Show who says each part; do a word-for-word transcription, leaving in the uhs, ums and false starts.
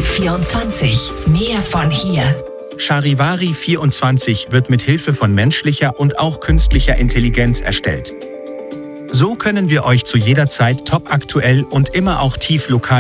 Speaker 1: vierundzwanzig. Mehr von hier.
Speaker 2: Charivari vierundzwanzig wird mit Hilfe von menschlicher und auch künstlicher Intelligenz erstellt. So können wir euch zu jeder Zeit top aktuell und immer auch tief lokal